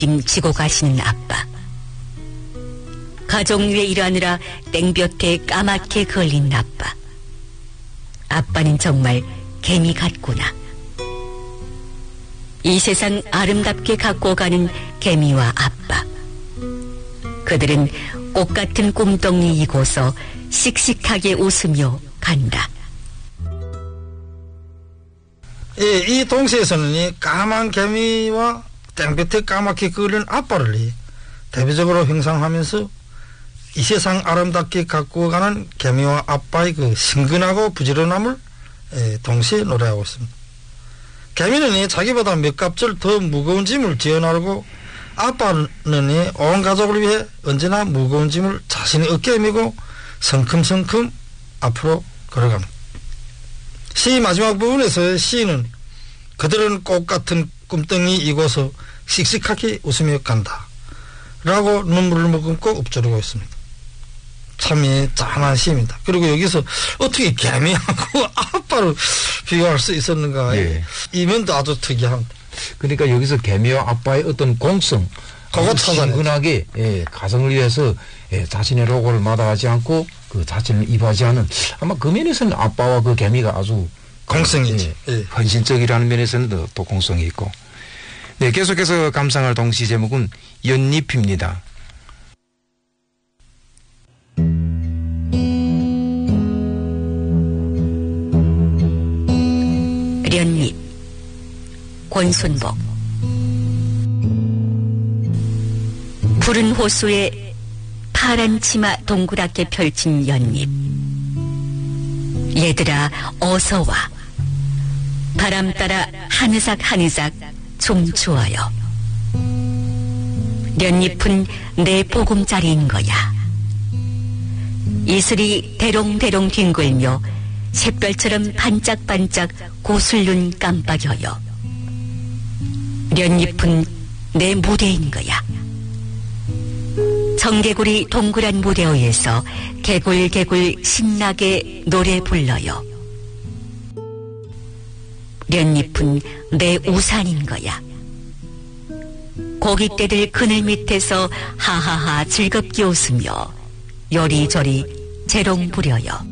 지고 가시는 아빠. 가정 위에 일하느라 땡볕에 까맣게 걸린 아빠. 아빠는 정말 개미 같구나. 이 세상 아름답게 갖고 가는 개미와 아빠. 그들은 꽃 같은 꿈덩이 이고서 씩씩하게 웃으며 간다. 예, 이 동시에서는 이 까만 개미와 땡볕에 까맣게 그을린 아빠를 대표적으로 형상하면서 이 세상 아름답게 갖고 가는 개미와 아빠의 그 신근하고 부지런함을 동시에 노래하고 있습니다. 개미는 자기보다 몇 갑절 더 무거운 짐을 지어나르고 아빠는 온 가족을 위해 언제나 무거운 짐을 자신의 어깨에 메고 성큼성큼 앞으로 걸어갑니다. 시 마지막 부분에서 시인은 그들은 꽃 같은 꿈덩이 이고서 씩씩하게 웃으며 간다 라고 눈물을 머금고 읊조리고 있습니다. 참 짠한 시입니다. 그리고 여기서 어떻게 개미하고 아빠를 비교할 수 있었는가. 예. 이 면도 아주 특이합니다. 그러니까 여기서 개미와 아빠의 어떤 공성, 그거 친근하게 가정을 위해서 자신의 로고를 마다하지 않고 그 자신을 입하지 않은, 아마 그 면에서는 아빠와 그 개미가 아주 공성이지. 헌신적이라는 면에서는 또 공성이 있고. 네, 계속해서 감상할 동시 제목은 연잎입니다. 연잎, 권순복. 푸른 호수에 파란 치마 동그랗게 펼친 연잎. 얘들아 어서 와. 바람 따라 하느삭 하느삭 춤추어요. 연잎은 내 보금자리인 거야. 이슬이 대롱대롱 뒹굴며 샛별처럼 반짝반짝 고슬륜 깜빡여요. 연잎은 내 무대인 거야. 청개구리 동그란 무대 위에서 개굴개굴 신나게 노래 불러요. 연잎은 내 우산인 거야. 고깃대들 그늘 밑에서 하하하 즐겁게 웃으며 요리조리 재롱 부려요.